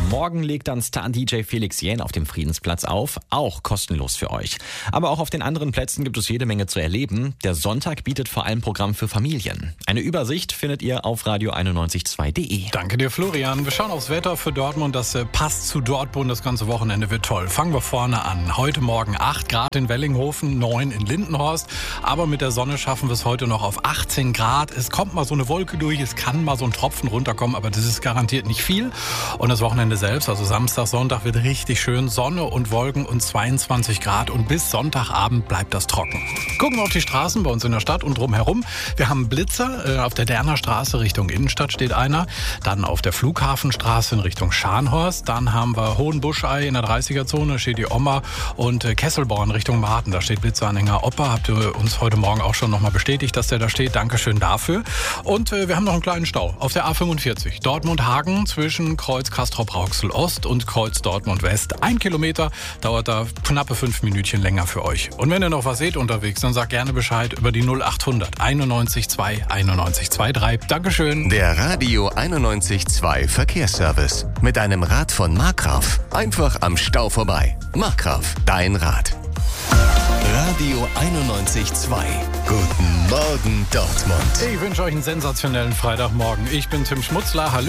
Morgen legt dann Star-DJ Felix Jähn auf dem Friedensplatz auf, auch kostenlos für euch. Aber auch auf den anderen Plätzen gibt es jede Menge zu erleben. Der Sonntag bietet vor allem Programm für Familien. Eine Übersicht findet ihr auf radio912.de. Danke dir, Florian. Wir schauen aufs Wetter für Dortmund. Das passt zu Dortmund. Das ganze Wochenende wird toll. Fangen wir vorne an. Heute Morgen 8 Grad in Wellinghofen, 9 in Lindenhorst. Aber mit der Sonne schaffen wir es heute noch auf 18 Grad. Es kommt mal so eine Wolke durch. Es kann mal so ein Tropfen runterkommen, aber das ist garantiert nicht viel. Und das Wochenende selbst, also Samstag, Sonntag, wird richtig schön. Sonne und Wolken und 22 Grad. Und bis Sonntagabend bleibt das trocken. Gucken wir auf die Straßen bei uns in der Stadt und drumherum. Wir haben Blitzer. Auf der Derner Straße Richtung Innenstadt steht einer. Dann auf der Flughafenstraße in Richtung Scharnhorst. Dann haben wir Hohenbuschei in der 30er-Zone, steht die Oma. Und Kesselborn Richtung Marten, da steht Blitzeranhänger Opa. Habt ihr uns heute Morgen auch schon nochmal bestätigt, dass der da steht. Dankeschön dafür. Und wir haben noch einen kleinen Stau auf der A45. Dortmund-Hagen zwischen Kreuz Castrop-Rauxel Ost und Kreuz Dortmund West. 1 Kilometer dauert da knappe 5 Minütchen länger für euch. Und wenn ihr noch was seht unterwegs, dann sagt gerne Bescheid über die 0800 91 2 91 23. Dankeschön. Der Radio 91.2 Verkehrsservice. Mit einem Rad von Markgraf. Einfach am Stau vorbei. Markgraf, dein Rad. Radio 91.2. Guten Morgen, Dortmund. Ich wünsche euch einen sensationellen Freitagmorgen. Ich bin Tim Schmutzler. Hallo.